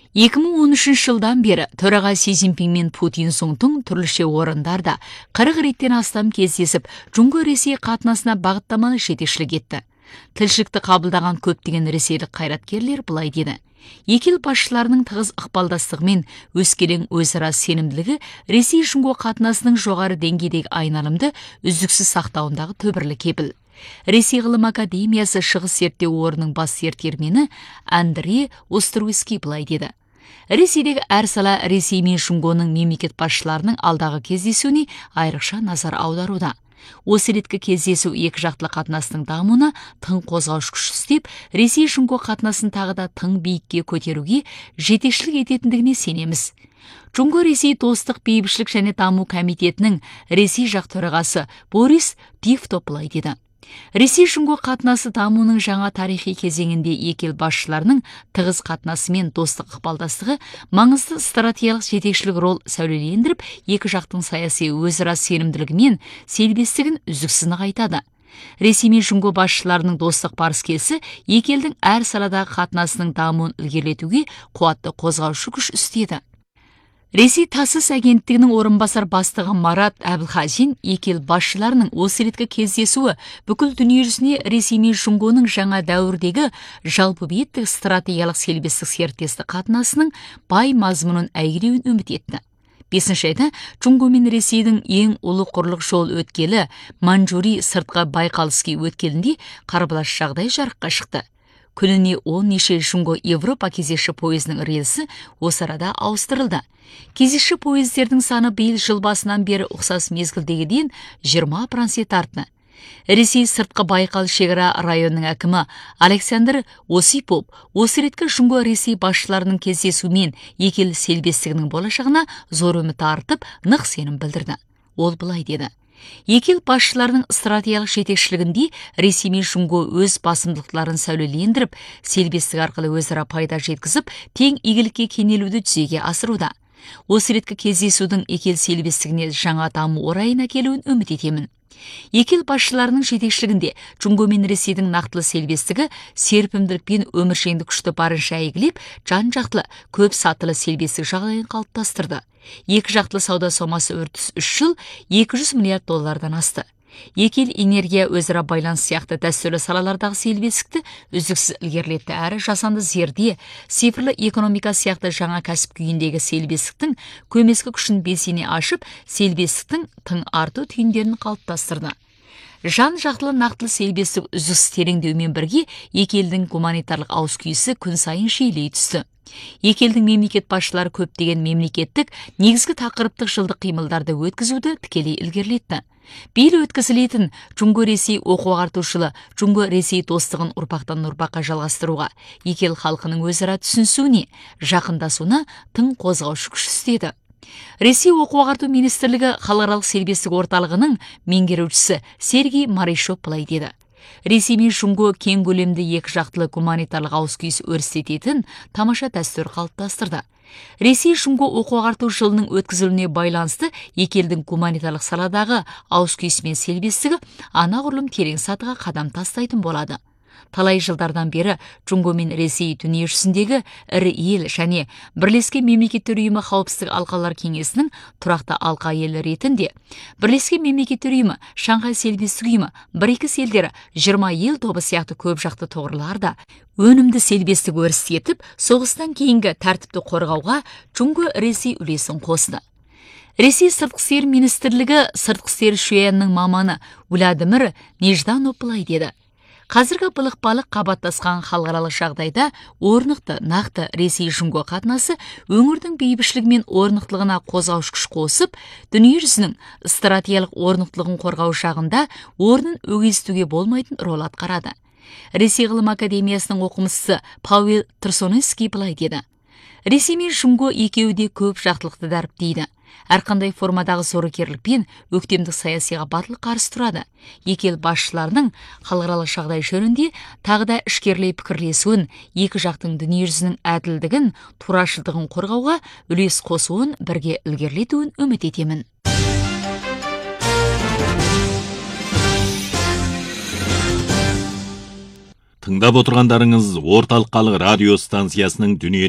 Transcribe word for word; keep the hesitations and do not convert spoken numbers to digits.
екі мың он үшінші жылдан бері төраға Си Цзиньпин мен Путин Сунтун түрліше орындарда қырық реттен астам кездесіп, Жунго-Ресей қатынасына бағыттаманы жетекшілік етті. Тілшілікті қабылдаған көптеген ресейлік қайраткерлер былай деді: екі ел басшыларының тығыз ықпалдастығы мен өскелең өзара сенімділігі Ресей-Жунго қатынасының жоғары деңгейдегі айналымды үздіксіз сақтауындағы түбірлі кепіл. Ресей ғылым академиясы шығыс зерттеу орнының бас зерттегіші Андрей Островский былай деді: Ресейдегі әр сала Ресей мен Жунгоның мемлекет басшыларының алдағы кездесуіне айрықша назар аударуда. Осы реткі кездесу екі жақтылы қатынасының дамуына тың қозғаушы күш істеп, Ресей-Жунго қатынасын тағы да тың биікке көтеруге жетекшілік ететіндігіне сенеміз. Жунго-Ресей достық, бейбітшілік және даму комитетінің Ресей жақ төрағасы Борис Пивто былай деді: Ресей-Жунго қатынасы дамуының жаңа тарихи кезеңінде екі ел басшыларының тығыз қатынасы мен достық ықпалдастығы маңызды стратегиялық жетекшілік рол сәулелендіріп, екі жақтың саяси өзара сенімділігі мен селбестігін үздіксіз нығайтады. Ресей мен Жунго басшыларының достық барыс-келісі екі елдің әр саладағы қатынасының дамуын ілгерілетуге қуатты қозғаушы күш істеді. Ресей тасыс агенттігінің орынбасар бастығы Марат Әбілхазин екі ел басшыларының осы реткі кездесуі бүкіл дүниежүзіне Ресей мен Жунгоның жаңа дәуірдегі жалпы беттік стратегиялық селбестік серіктестік қатынасының бай мазмұнын әйгілеуін үміт етті. Бесінші айда Жунго мен Ресейдің ең ұлы құрлық жол өткелі Манчжури сыртқы Байқал-ски өткелінде қарбалас жағдай жарыққа шықты. Күніне он неше Жунго Европа кезекші пойызының рельсі осы арада ауыстырылды. Кезекші пойыздердің саны биыл жыл басынан бері ұқсас мезгілдегіден жиырма процент артты. Ресей сыртқы Байқал шекара районының әкімі Александр Осипов осы реткі Жунго-Ресей басшыларының кездесуімен екі ел селбестігінің болашағына зор үміт артып, нық сенім білдірді. Ол былай деді: Екі ел басшыларының стратегиялық жетекшілігінде Ресей мен Жунго өз басымдықтарын сәулелендіріп, селбестік арқылы өзара пайда жеткізіп, тең игілікке кенелуді жүзеге асыруда. Осы реткі кездесудің екі ел селбестігіне жаңа даму орайын әкелуін үміт етемін. Екі ел басшыларының жетекшілігінде Жунго мен Ресейдің нақтылы селбестігі серпімділік пен өміршеңдік күшті барынша әйгілеп, жан-жақтылы көп сатылы селбестік жағдайын қалыптастырды. Екі жақтылы сауда сомасы үрдіс үш жыл екі жүз миллиард доллардан асты. Екі ел энергия өзара байланыс сияқты дәстүрлі салалардағы селбестікті үздіксіз ілгерілетті әрі жасанды зерде, цифрлы экономика сияқты жаңа кәсіп күйіндегі селбестіктің көмескі күшін белсене ашып, селбестіктің тың арту түйіндерін қалыптастырды. Жан-жақтылы нақтылы селбестік үздіксіз тереңдеумен бірге екі елдің гуманитарлық ауыс-күйісі күн сайын жиілей түсті. Екі елдің мемлекет басшылары көптеген мемлекеттік негізгі тақырыптық жылдық қимылдарды өткізуді тікелей ілгерілетті. Биыл өткізілетін Жунго-Ресей оқу-ағартушылы Жунго-Ресей достығын ұрпақтан ұрпаққа жалғастыруға, екі ел халқының өзара түсінісуіне, жақындасуына тың қозғаушы күш істеді. Ресей оқу-ағарту министрлігі халықаралық селбестік орталығының меңгерушісі Сергей Маришов былай деді: Ресей мен Жунго кең көлемді екі жақтылы гуманитарлық ауыс-күйіс өрістететін тамаша дәстүр қалыптастырды. Ресей-Жунго оқу-ағарту жылының өткізілуіне байланысты екі елдің гуманитарлық саладағы ауыс-күйісі мен селбестігі анағұрлым терең сатыға қадам тастайтын болады. Талай жылдардан бері Жунго мен Ресей дүниежүзіндегі ірі ел және Бірлескен Мемлекеттер ұйымы қауіпсіздік алқалар кеңесінің тұрақты алқа елі ретінде, Бірлескен Мемлекеттер ұйымы, Шанхай селбестік ұйымы, Брикс елдері, жиырма ел тобы сияқты көп жақты тоғырларда өнімді селбестік өрістетіп, соғыстан кейінгі тәртіпті қорғауға Жунго-Ресей үлесін қосты. Ресей сыртқы істер министрлігі сыртқы істер шуянның маманы Владимир Нежданов былай деді: Қазіргі былық-балық қабаттасқан халықаралық жағдайда орнықты, нақты Ресей-Жунго қатынасы өңірдің бейбітшілігі мен орнықтылығына қозғаушы күш қосып, дүниежүзінің стратегиялық орнықтылығын қорғау жағында орнын өгейтуге болмайтын рол атқарады. Ресей ғылым академиясының оқымыстысы Павел Трсоновский былай деді: Ресей мен Жунго екеуі де көп жақтылықты дәріптейді. Әрқандай формадағы зорлықкерлік пен өктемдік саясиға батыл қарсы тұрады. Екі ел басшыларының халықаралық жағдай жөнінде тағы да ішкерлей пікірлесуін, екі жақтың дүниежүзінің әділдігін, турашылдығын қорғауға үлес қосуын бірге ілгерілетуін үміт етемін. Тыңдап отырғандарыңыз орталық халық радио станциясының дүние